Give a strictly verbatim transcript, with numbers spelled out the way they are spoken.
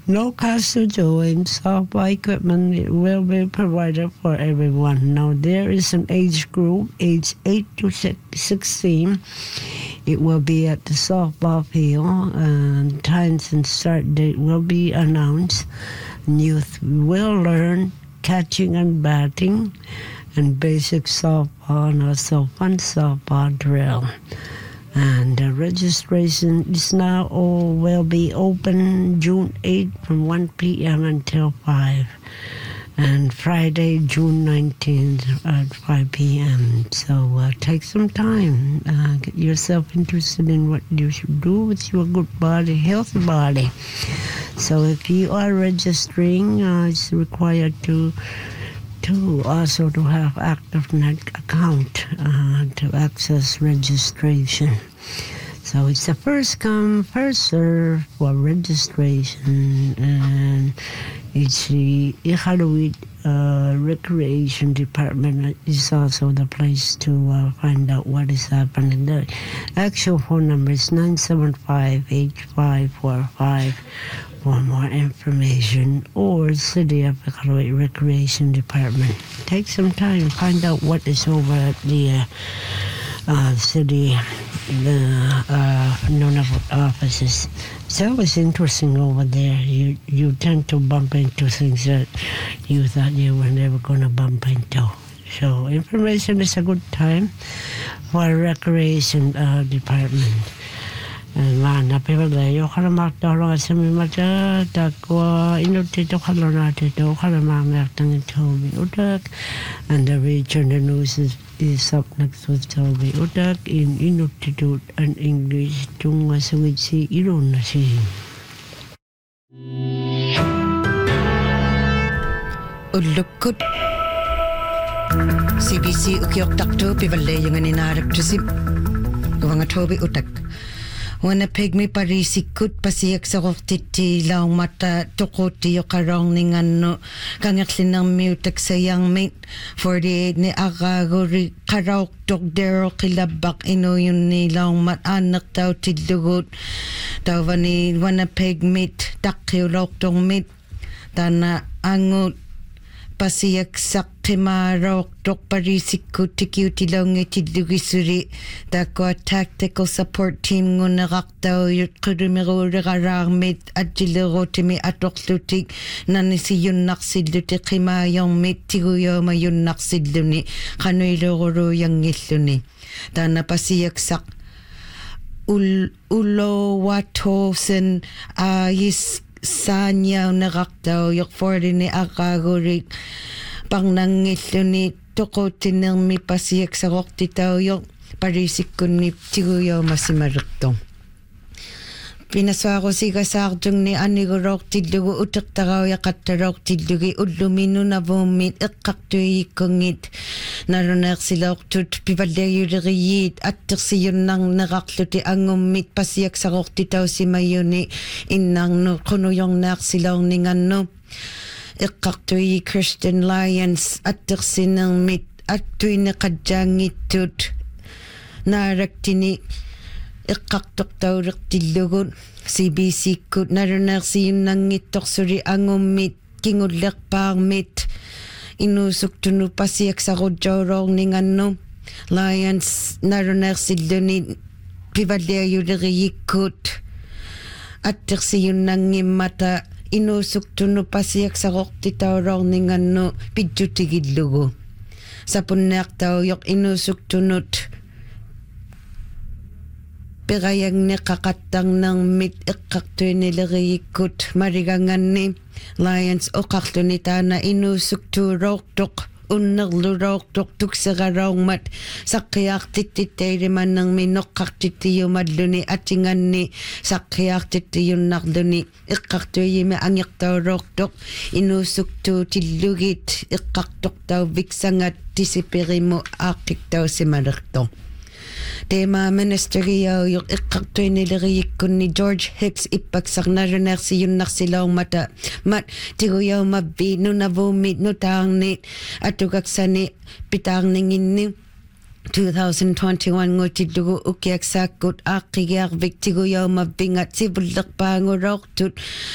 No cost to join. Softball equipment it will be provided for everyone. Now there is an age group, age eight to sixteen. It will be at the softball field, and times and start date will be announced. Youth will learn catching and batting, and basic softball and also fun softball drill. And the registration is now all will be open June eighth from one p.m. until five. And Friday, June nineteenth at five p.m. So uh, take some time. Uh, get yourself interested in what you should do with your good body, healthy body. So if you are registering, uh, it's required to to also to have active net account uh, to access registration. So it's a first come, first serve for registration, and it's the Iqaluit uh, Recreation Department is also the place to uh, find out what is happening. The actual phone number is nine seven five, eight five four five for more information, or City of Iqaluit Recreation Department. Take some time, find out what is over at the uh, uh, city, the uh, Nunavut offices. It's always interesting over there. You you tend to bump into things that you thought you were never going to bump into. So information is a good time for recreation uh, department. Mana pevale yo khala makta ro asemi mata takwa inutito khala na tito khala ma tang Toby Utak, and the region the news is, is up next with Toby Utak in Inuktitut and English tunga sawitsi iron na si. Ulukut C B C ukiok takto pevale yung ninarap tusip mga Toby Utak. Wana pegmi parisikut pasiyak sa koktiti lang mata tukoti yo karong ningano kangaklin ng mutak sayang mate forty-eight ni akaguri karaok tok dero kilabak ino yun nilang mat anak daw tidlugot daw ni wana pegmit takyo lok tong mit tana angut pasiyak sak timarok tok parisikut tikiw tilong itidlugisuri dako tactical support team ngunarak daw yut kudumiro regararmit at jilero timi atok lutik nanisi yun naksidluti kimayong mit tiguyo mayun naksidluni kanoy loro yung ngiluni dana pasiyak sak ul ulo watosen ayis sanyaw nakakdaw yok forty ni akagurik pang nangilo ni tukotin ng mi pasiyak sa kokti tao yok parisik ko ni tiguyo masimarukto. Pinaswa ko si kasakdung ni anigurok tidlugo utak takaw yakatarok tidlugi udlumino na vomit ikaktuy kongit narunak sila oktut pipadayo riyit at taksiyon nang nakakluti ang umit pasiyak sa kokti tao si mayoni inang no kuno yung naksilaw ningan no ikaktuy Christian Lions at taksin ng mit at tuy nakadjangitut naraktini ikaktok tau rektilugun C B C kut narunak siyun nang itok suri ang umit kingudlak pang mit inusuk tunu pasiyak sa kodjorong ningan no Lions narunak siluni pivadeo yikut at siyun nang imata inusuk tunu pasiyak sa kokti taurong ningan no pidjutigidlugo sa punak tau yok inusuk tunut Pegayang ni kakatang ng mit ikakto nilagayikot marigangan ni Lions o kakto ni Tana inusuk turok tok unaglurok tok tuk sa garong mat sakyak tititay man ng minok kaktitiyo madluni atingan ni sakyak titiyo nakduni ikakto yime angyak turok tok inusuk tu tilugit ikaktok taw biksangat tisipiri mo akik taw si marakto. Tema Minister Giyaw yung ikaktoy nilagayikon ni George Hicks ipagsak na rin si yun naksilaw mata mat tiguyaw mabi no na vomit no tang ni at tugaksa ni pitang ningin ni twenty twenty-one nguti dugo ukiyak sakut akigyak viktigo yaw mabingat si bulak pangurok tut